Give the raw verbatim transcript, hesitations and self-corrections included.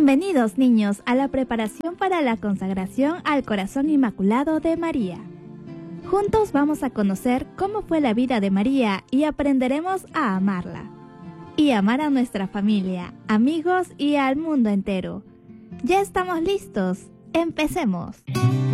Bienvenidos, niños, a la preparación para la consagración al Corazón Inmaculado de María. Juntos vamos a conocer cómo fue la vida de María y aprenderemos a amarla. Y amar a nuestra familia, amigos y al mundo entero. ¿Ya estamos listos? ¡Empecemos!